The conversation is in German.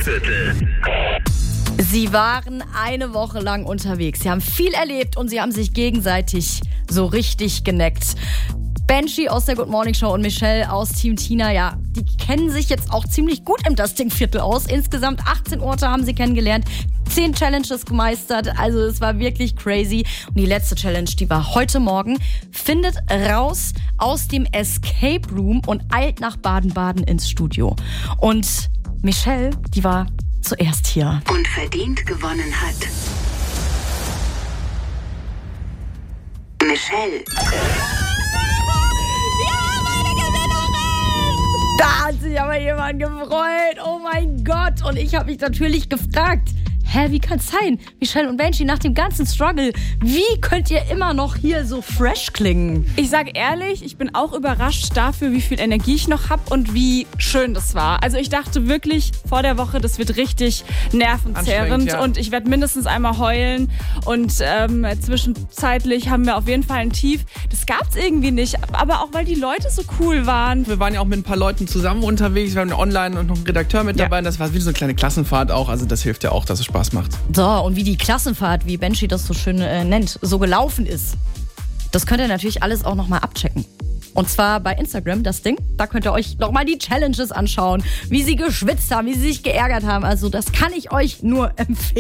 Stinkviertel. Sie waren eine Woche lang unterwegs. Sie haben viel erlebt und sie haben sich gegenseitig so richtig geneckt. Benji aus der Good Morning Show und Michelle aus Team Tina, ja, die kennen sich jetzt auch ziemlich gut im Das Stinkviertel aus. Insgesamt 18 Orte haben sie kennengelernt, 10 Challenges gemeistert, also es war wirklich crazy. Und die letzte Challenge, die war heute Morgen, findet raus aus dem Escape Room und eilt nach Baden-Baden ins Studio. Und Michelle, die war zuerst hier. Und verdient gewonnen hat Michelle. Da hat sich aber jemand gefreut. Oh mein Gott. Und ich habe mich natürlich gefragt, wie kann's sein? Michelle und Benji, nach dem ganzen Struggle, wie könnt ihr immer noch hier so fresh klingen? Ich sage ehrlich, ich bin auch überrascht dafür, wie viel Energie ich noch habe und wie schön das war. Also ich dachte wirklich vor der Woche, das wird richtig nervenzerrend, ja. Und ich werde mindestens einmal heulen. Und zwischenzeitlich haben wir auf jeden Fall ein Tief. Das gab's irgendwie nicht, aber auch weil die Leute so cool waren. Wir waren ja auch mit ein paar Leuten zusammen unterwegs. Wir haben online und noch einen Redakteur mit dabei. Das war wie so eine kleine Klassenfahrt auch. Also das hilft ja auch, dass es Spaß macht. So, und wie die Klassenfahrt, wie Benji das so schön nennt, so gelaufen ist, das könnt ihr natürlich alles auch nochmal abchecken. Und zwar bei Instagram, das Ding. Da könnt ihr euch nochmal die Challenges anschauen, wie sie geschwitzt haben, wie sie sich geärgert haben. Also das kann ich euch nur empfehlen.